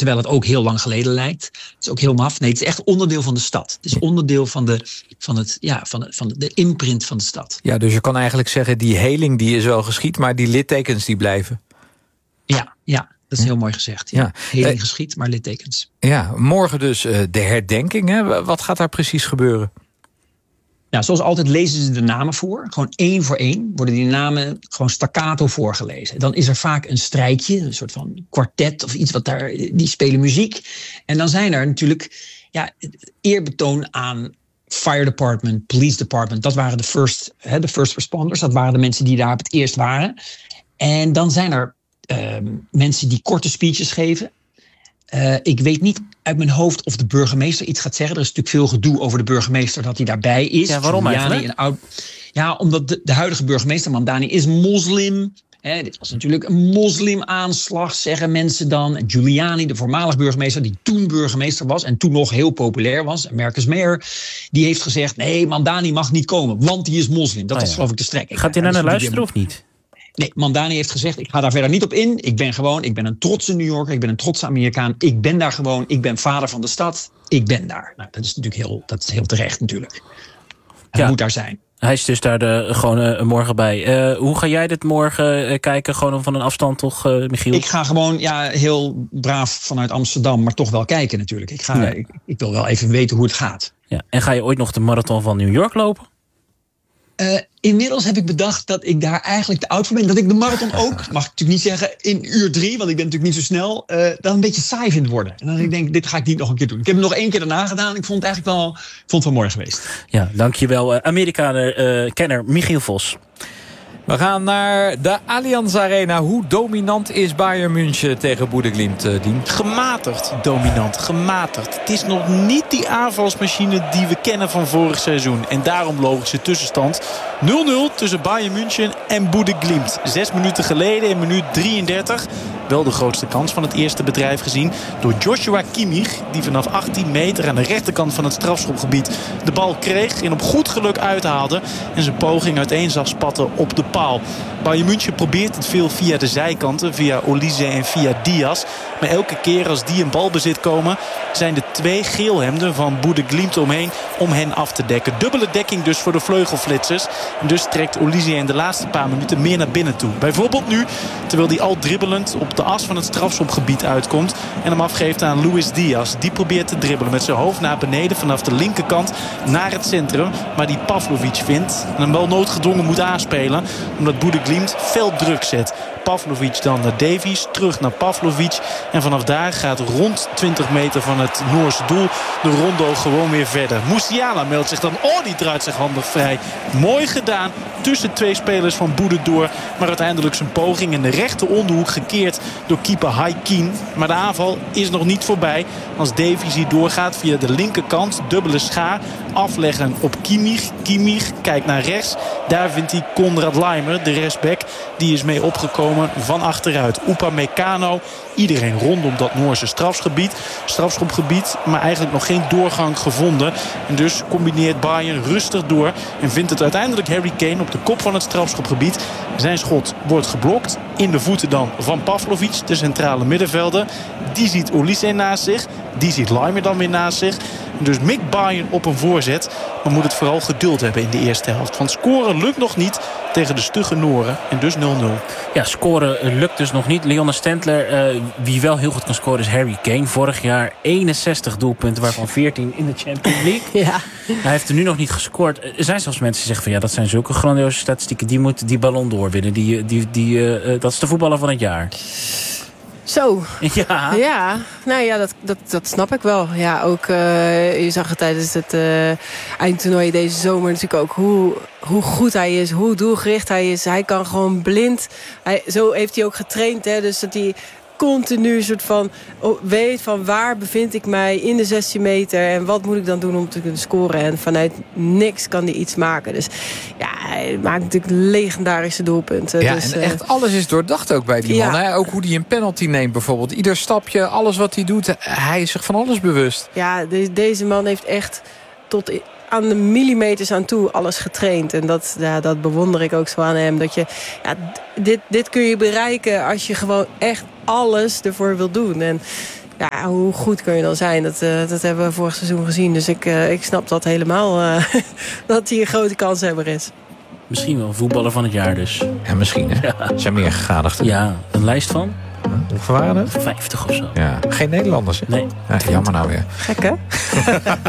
Terwijl het ook heel lang geleden lijkt. Het is ook heel maf. Nee, het is echt onderdeel van de stad. Het is onderdeel van de imprint van de stad. Ja, dus je kan eigenlijk zeggen, die heling die is wel geschied, maar die littekens die blijven. Ja, dat is heel mooi gezegd. Ja. Heling geschied, maar littekens. Ja, morgen dus de herdenking. Hè? Wat gaat daar precies gebeuren? Ja, zoals altijd lezen ze de namen voor. Gewoon 1 voor 1 worden die namen gewoon staccato voorgelezen. Dan is er vaak een strijkje, een soort van kwartet of iets die spelen muziek. En dan zijn er natuurlijk eerbetoon aan fire department, police department. Dat waren de first responders. Dat waren de mensen die daar op het eerst waren. En dan zijn er mensen die korte speeches geven. Ik weet niet uit mijn hoofd of de burgemeester iets gaat zeggen. Er is natuurlijk veel gedoe over de burgemeester dat hij daarbij is. Ja, waarom eigenlijk? Omdat de huidige burgemeester Mamdani is moslim. Dit was natuurlijk een moslimaanslag, zeggen mensen dan. En Giuliani, de voormalig burgemeester, die toen burgemeester was en toen nog heel populair was, Marcus Meijer, die heeft gezegd, nee, Mamdani mag niet komen, want hij is moslim. Dat was geloof ik de strekking. Gaat hij naar luisteren of niet? Nee, Mamdani heeft gezegd, ik ga daar verder niet op in. Ik ben een trotse New Yorker, ik ben een trotse Amerikaan. Ik ben daar gewoon, ik ben vader van de stad. Ik ben daar. Nou, dat is natuurlijk heel terecht natuurlijk. Hij moet daar zijn. Hij is dus daar gewoon morgen bij. Hoe ga jij dit morgen kijken? Gewoon van een afstand toch, Michiel? Ik ga gewoon heel braaf vanuit Amsterdam, maar toch wel kijken natuurlijk. Ik wil wel even weten hoe het gaat. Ja. En ga je ooit nog de marathon van New York lopen? Inmiddels heb ik bedacht dat ik daar eigenlijk te oud voor ben. Dat ik de marathon ook, mag ik natuurlijk niet zeggen, in uur 3, want ik ben natuurlijk niet zo snel, dan een beetje saai vind worden. En dan denk ik, dit ga ik niet nog een keer doen. Ik heb het nog 1 keer daarna gedaan. Ik vond het eigenlijk wel mooi geweest. Ja, dankjewel. Amerikaner-kenner Michiel Vos. We gaan naar de Allianz Arena. Hoe dominant is Bayern München tegen Boedeglimt, Dien? Gematigd dominant, gematigd. Het is nog niet die aanvalsmachine die we kennen van vorig seizoen. En daarom logische tussenstand 0-0 tussen Bayern München en Boedeglimt. 6 minuten geleden, in minuut 33... wel de grootste kans van het eerste bedrijf gezien door Joshua Kimmich, die vanaf 18 meter aan de rechterkant van het strafschopgebied de bal kreeg en op goed geluk uithaalde en zijn poging uiteen zag spatten op de paal. Bayern München probeert het veel via de zijkanten, via Olise en via Diaz. Maar elke keer als die in balbezit komen, zijn de 2 geelhemden van Boedeglimt omheen om hen af te dekken. Dubbele dekking dus voor de vleugelflitsers. En dus trekt Olise in de laatste paar minuten meer naar binnen toe. Bijvoorbeeld nu, terwijl hij al dribbelend op de as van het strafschopgebied uitkomt en hem afgeeft aan Luis Diaz. Die probeert te dribbelen met zijn hoofd naar beneden vanaf de linkerkant naar het centrum, maar die Pavlovic vindt en hem wel noodgedwongen moet aanspelen, omdat Boedeglimt fel druk zet. Pavlovic dan naar Davies, terug naar Pavlovic. En vanaf daar gaat rond 20 meter van het Noorse doel de rondo gewoon weer verder. Musiala meldt zich dan. Die draait zich handig vrij. Mooi gedaan tussen 2 spelers van Boede door. Maar uiteindelijk zijn poging in de rechte onderhoek gekeerd door keeper Haikien. Maar de aanval is nog niet voorbij. Als Davies hier doorgaat via de linkerkant. Dubbele schaar. Afleggen op Kimmich. Kimmich kijkt naar rechts. Daar vindt hij Konrad Laimer, de rechtsback. Die is mee opgekomen van achteruit. Upamecano. Iedereen rondom dat Noorse strafschopgebied. Maar eigenlijk nog geen doorgang gevonden. En dus combineert Bayern rustig door. En vindt het uiteindelijk Harry Kane op de kop van het strafschopgebied. Zijn schot wordt geblokt. In de voeten dan van Pavlovic, de centrale middenvelder. Die ziet Olise naast zich. Die ziet Laimer dan weer naast zich. En dus mikt Bayern op een voorzet. Maar moet het vooral geduld hebben in de eerste helft. Want scoren lukt nog niet tegen de stugge Noren. En dus 0-0. Ja, scoren lukt dus nog niet. Leon Stendler, wie wel heel goed kan scoren is Harry Kane. Vorig jaar 61 doelpunten, waarvan 14 in de Champions League. Ja. Hij heeft er nu nog niet gescoord. Er zijn zelfs mensen die zeggen van dat zijn zulke grandioze statistieken. Die moet die Ballon d'Or winnen. Dat is de voetballer van het jaar. Zo. Ja. Ja, nou ja, dat snap ik wel. Ja, ook je zag het tijdens het eindtoernooi deze zomer natuurlijk ook hoe goed hij is, hoe doelgericht hij is. Hij kan gewoon blind. Zo heeft hij ook getraind, hè, dus dat hij continu soort van weet van waar bevind ik mij in de 16 meter en wat moet ik dan doen om te kunnen scoren. En vanuit niks kan hij iets maken. Dus ja, hij maakt natuurlijk legendarische doelpunten. Ja, dus, en echt alles is doordacht ook bij die man. Hè? Ook hoe hij een penalty neemt bijvoorbeeld. Ieder stapje, alles wat hij doet, hij is zich van alles bewust. Ja, deze man heeft echt tot aan de millimeters aan toe alles getraind. En dat bewonder ik ook zo aan hem. Dat je, dit kun je bereiken als je gewoon echt alles ervoor wil doen. En Ja, hoe goed kun je dan zijn? Dat hebben we vorig seizoen gezien. Dus ik snap dat helemaal. Dat hij een grote kanshebber is. Misschien wel voetballer van het jaar dus. Ja, misschien hè. Ja. Er zijn meer gegadigden. Ja, een lijst van Hoeveel waren er? 50 of zo. Ja. Geen Nederlanders hè? Nee. Ja, jammer nou weer. Gek hè?